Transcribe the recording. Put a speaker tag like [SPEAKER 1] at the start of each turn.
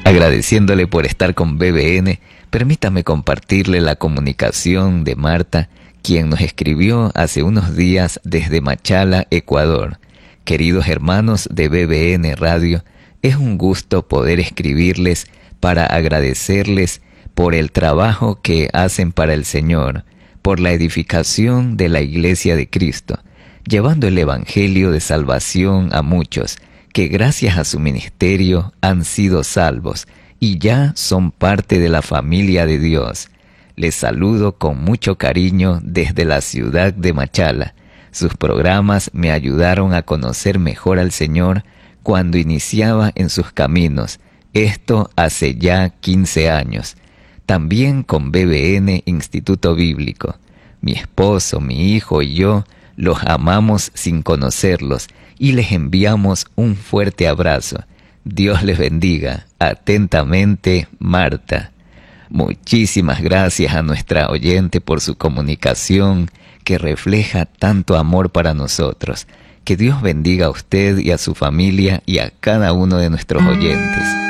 [SPEAKER 1] Agradeciéndole por estar con BBN, permítame compartirle la comunicación de Marta, quien nos escribió hace unos días desde Machala, Ecuador. Queridos hermanos de BBN Radio, es un gusto poder escribirles para agradecerles por el trabajo que hacen para el Señor, por la edificación de la Iglesia de Cristo, llevando el Evangelio de salvación a muchos, que gracias a su ministerio han sido salvos y ya son parte de la familia de Dios. Les saludo con mucho cariño desde la ciudad de Machala. Sus programas me ayudaron a conocer mejor al Señor cuando iniciaba en sus caminos, esto hace ya 15 años. También con BBN Instituto Bíblico. Mi esposo, mi hijo y yo los amamos sin conocerlos y les enviamos un fuerte abrazo. Dios les bendiga. Atentamente, Marta. Muchísimas gracias a nuestra oyente por su comunicación que refleja tanto amor para nosotros. Que Dios bendiga a usted y a su familia y a cada uno de nuestros oyentes.